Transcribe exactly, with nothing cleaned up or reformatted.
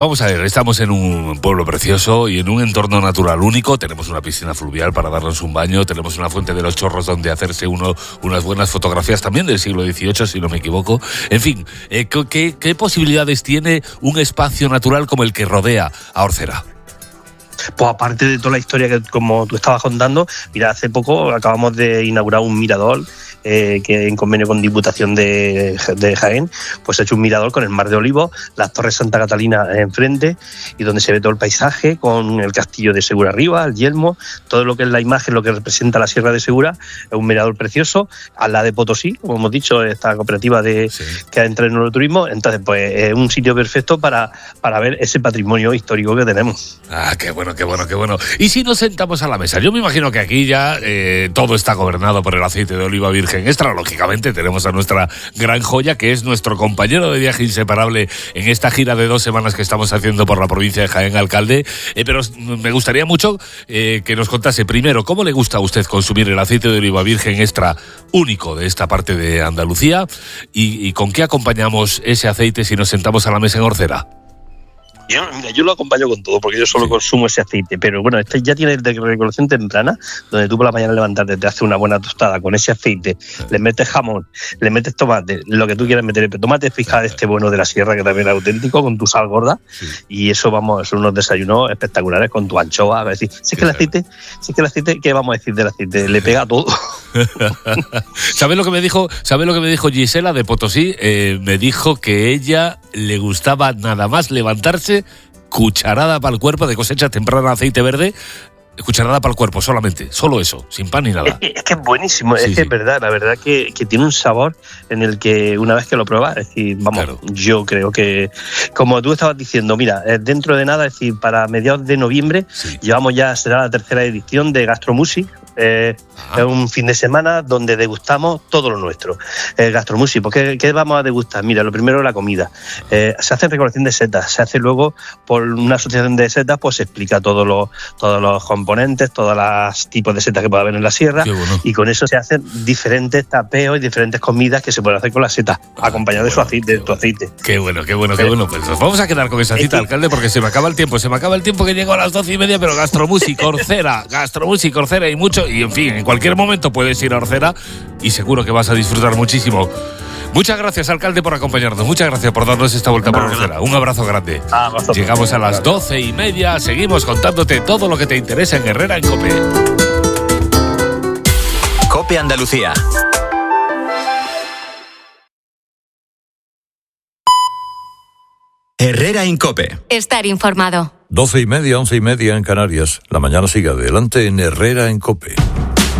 Vamos a ver, estamos en un pueblo precioso y en un entorno natural único. Tenemos una piscina fluvial para darnos un baño, tenemos una fuente de los Chorros donde hacerse uno unas buenas fotografías, también del siglo dieciocho, si no me equivoco. En fin, eh, ¿qué, qué posibilidades tiene un espacio natural como el que rodea a Orcera? Pues aparte de toda la historia que, como tú estabas contando, mira, hace poco acabamos de inaugurar un mirador eh, que en convenio con Diputación de, de Jaén, pues ha hecho un mirador con el Mar de Olivos, las Torres Santa Catalina enfrente y donde se ve todo el paisaje con el castillo de Segura arriba, el Yelmo, todo lo que es la imagen, lo que representa la Sierra de Segura. Es un mirador precioso, al lado de Potosí, como hemos dicho, esta cooperativa de sí. que entra en el turismo. Entonces, pues es un sitio perfecto para, para ver ese patrimonio histórico que tenemos. Ah, qué bueno. Qué bueno, qué bueno. Y si nos sentamos a la mesa, yo me imagino que aquí ya eh, todo está gobernado por el aceite de oliva virgen extra. Lógicamente tenemos a nuestra gran joya, que es nuestro compañero de viaje inseparable en esta gira de dos semanas que estamos haciendo por la provincia de Jaén, alcalde. Eh, pero me gustaría mucho eh, que nos contase primero cómo le gusta a usted consumir el aceite de oliva virgen extra único de esta parte de Andalucía y, y con qué acompañamos ese aceite si nos sentamos a la mesa en Orcera. Yo, mira, yo lo acompaño con todo porque yo solo sí. consumo ese aceite, pero bueno, este ya tiene de recolección temprana, donde tú por la mañana levantarte, te haces una buena tostada con ese aceite, sí. le metes jamón, le metes tomate, lo que tú quieras meter, tomate fija de este bueno de la sierra que también es auténtico, con tu sal gorda, sí. y eso vamos, son unos desayunos espectaculares con tu anchoa. A ver, si, si es que el aceite, si es que el aceite, ¿qué vamos a decir del aceite? Le pega a todo. ¿Sabes lo que me dijo? ¿Sabes lo que me dijo Gisela de Potosí? Eh, me dijo que ella le gustaba nada más levantarse, cucharada para el cuerpo de cosecha temprana de aceite verde, cucharada para el cuerpo solamente, solo eso, sin pan ni nada. Es que es, que es buenísimo, sí, es que sí. es verdad, la verdad que, que tiene un sabor en el que una vez que lo pruebas, es decir, vamos, claro. yo creo que, como tú estabas diciendo, mira, dentro de nada, es decir, para mediados de noviembre, sí. llevamos ya, será la tercera edición de Gastromusic. Eh, es un fin de semana donde degustamos todo lo nuestro. Eh, Gastromusic, ¿por qué, ¿qué vamos a degustar? Mira, lo primero la comida. Eh, se hace recolección de setas, se hace luego por una asociación de setas, pues se explica todos los todos los componentes, todos los tipos de setas que puede haber en la sierra, bueno. y con eso se hacen diferentes tapeos y diferentes comidas que se pueden hacer con las setas, ah, acompañado de, bueno, su aceite, de tu aceite. Qué bueno, qué bueno, qué bueno. Pues nos vamos a quedar con esa cita, alcalde, porque se me acaba el tiempo, se me acaba el tiempo que llego a las doce y media, pero Gastromusic, Orcera, Gastromusic, Orcera y mucho. Y en fin, en cualquier momento puedes ir a Orcera y seguro que vas a disfrutar muchísimo. Muchas gracias, alcalde, por acompañarnos. Muchas gracias por darnos esta vuelta por Orcera. Un abrazo grande. Ah, Llegamos a las doce y media. Seguimos contándote todo lo que te interesa en Herrera en COPE. COPE Andalucía. Herrera en COPE. Estar informado. Doce y media, once y media en Canarias. La mañana sigue adelante en Herrera en COPE.